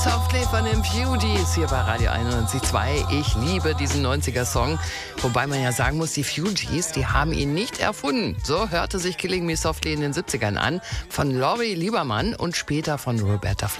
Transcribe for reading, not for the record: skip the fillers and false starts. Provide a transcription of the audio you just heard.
Softly von den Fugees hier bei Radio 91.2. Ich liebe diesen 90er-Song. Wobei man ja sagen muss, die Fugees, die haben ihn nicht erfunden. So hörte sich Killing Me Softly in den 70ern an. Von Lori Liebermann und später von Roberta Flack.